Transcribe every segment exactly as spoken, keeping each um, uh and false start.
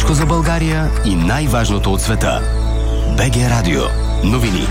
Всичко за България и най-важното от света. БГ Радио. Новини.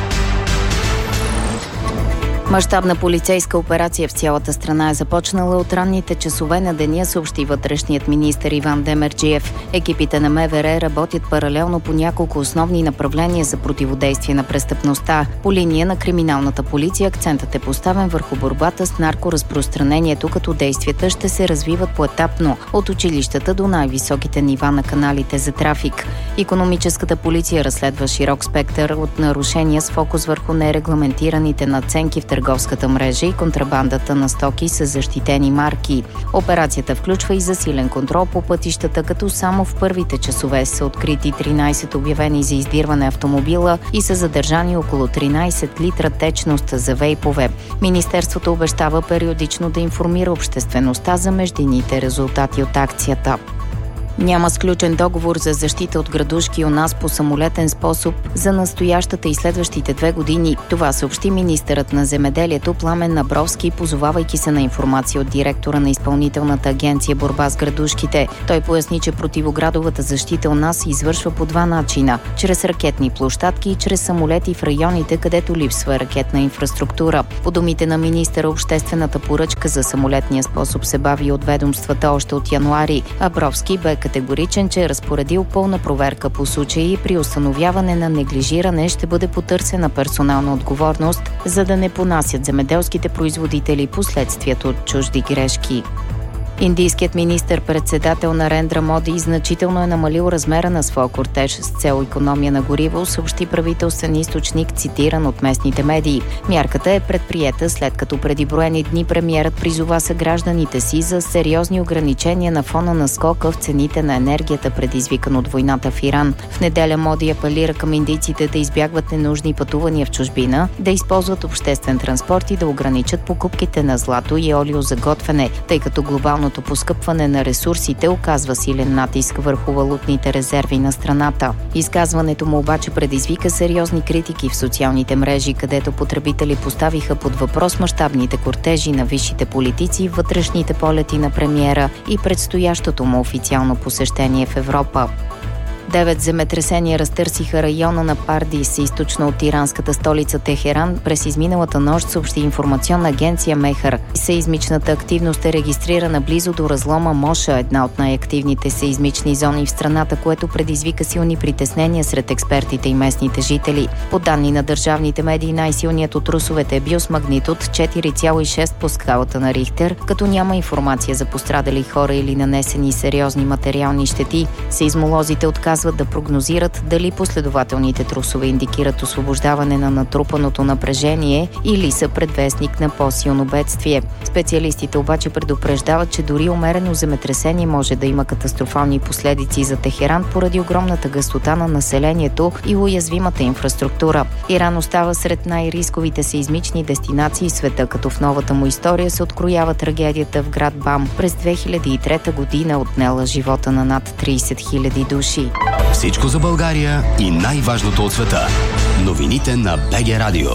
Мащабна полицейска операция в цялата страна е започнала от ранните часове на деня, съобщи вътрешният министър Иван Демерджиев. Екипите на МВР работят паралелно по няколко основни направления за противодействие на престъпността. По линия на криминалната полиция акцентът е поставен върху борбата с наркоразпространението, като действията ще се развиват поетапно от училищата до най-високите нива на каналите за трафик. Икономическата полиция разследва широк спектър от нарушения с фокус върху нерегламентираните надценки в търговската мрежа и контрабандата на стоки с защитени марки. Операцията включва и засилен контрол по пътищата, като само в първите часове са открити тринайсет обявени за издирване автомобила и са задържани около тринайсет литра течност за вейпове. Министерството обещава периодично да информира обществеността за междинните резултати от акцията. Няма сключен договор за защита от градушки у нас по самолетен способ за настоящата и следващите две години. Това съобщи министърът на земеделието Пламен Набровски, позовавайки се на информация от директора на Изпълнителната агенция борба с градушките. Той поясни, че противоградовата защита у нас се извършва по два начина – чрез ракетни площадки и чрез самолети в районите, където липсва ракетна инфраструктура. По думите на министъра, обществената поръчка за самолетния способ се бави от ведомствата още от януари. Абровски бе категоричен, че е разпоредил пълна проверка по случаи и при установяване на неглижиране ще бъде потърсена персонална отговорност, за да не понасят земеделските производители последствията от чужди грешки. Индийският министър-председател Нарендра Моди значително е намалил размера на своя кортеж с цел икономия на гориво, съобщи правителствен източник, цитиран от местните медии. Мярката е предприета след като преди броени дни премиерът призова съгражданите си за сериозни ограничения на фона на скока в цените на енергията, предизвикан от войната в Иран. В неделя Моди апелира към индийците да избягват ненужни пътувания в чужбина, да използват обществен транспорт и да ограничат покупките на злато и олио за готвене, тъй като глобално поскъпване на ресурсите оказва силен натиск върху валутните резерви на страната. Изказването му обаче предизвика сериозни критики в социалните мрежи, където потребители поставиха под въпрос мащабните кортежи на висшите политици, вътрешните полети на премиера и предстоящото му официално посещение в Европа. Девет земетресения разтърсиха района на Пардис, източно от иранската столица Техеран. През изминалата нощ, съобщи информационна агенция Мехар. Сеизмичната активност е регистрирана близо до разлома Моша, една от най-активните сеизмични зони в страната, което предизвика силни притеснения сред експертите и местните жители. По данни на държавните медии, най-силният от трусовете е бил с магнитуд четири цяло и шест по скалата на Рихтер, като няма информация за пострадали хора или нанесени сериозни материални щети. Сейзмолозите отказват да прогнозират дали последователните трусове индикират освобождаване на натрупаното напрежение или са предвестник на по-силно бедствие. Специалистите обаче предупреждават, че дори умерено земетресение може да има катастрофални последици за Техеран поради огромната гъстота на населението и уязвимата инфраструктура. Иран остава сред най-рисковите сеизмични дестинации в света, като в новата му история се откроява трагедията в град Бам през две хиляди и трета година, отнела живота на над трийсет хиляди души. Всичко за България и най-важното от света. Новините на БГ Радио.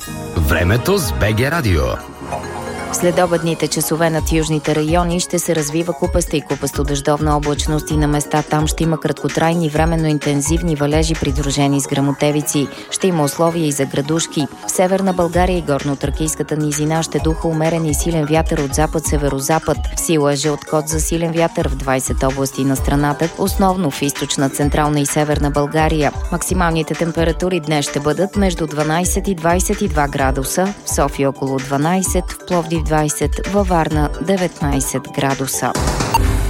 Времето с БГ Радио. След обедните часове над южните райони ще се развива купеста и купесто-дъждовна облачност и на места там ще има краткотрайни временно интензивни валежи, придружени с гръмотевици. Ще има условия и за градушки. В Северна България и горно-тракийската низина ще духа умерен и силен вятър от запад-северозапад. В сила е жълт код за силен вятър в двайсет области на страната, основно в източна, централна и северна България. Максималните температури днес ще бъдат между дванайсет и двайсет и два градуса, в София около дванайсет, в Пловдив двайсет, във Варна деветнайсет градуса.